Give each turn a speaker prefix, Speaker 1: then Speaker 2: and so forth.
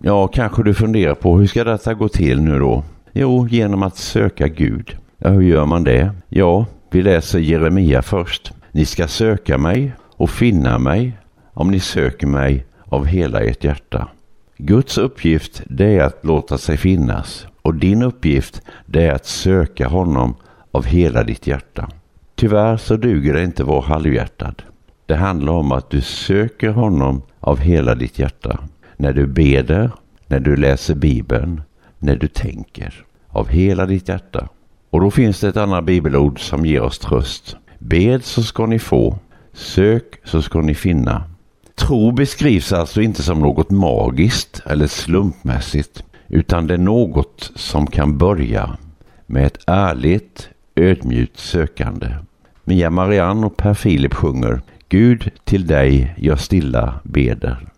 Speaker 1: Ja, kanske du funderar på hur ska detta gå till nu då? Jo, genom att söka Gud. Ja, hur gör man det? Ja, vi läser Jeremia först. Ni ska söka mig och finna mig om ni söker mig av hela ert hjärta. Guds uppgift det är att låta sig finnas och din uppgift det är att söka honom av hela ditt hjärta. Tyvärr så duger det inte vara halvhjärtad. Det handlar om att du söker honom av hela ditt hjärta. När du beder, när du läser Bibeln, när du tänker av hela ditt hjärta. Och då finns det ett annat bibelord som ger oss tröst. Bed så ska ni få, sök så ska ni finna. Tro beskrivs alltså inte som något magiskt eller slumpmässigt, utan det är något som kan börja med ett ärligt, ödmjukt sökande. Mia Marianne och Per Filip sjunger Gud till dig jag stilla beder.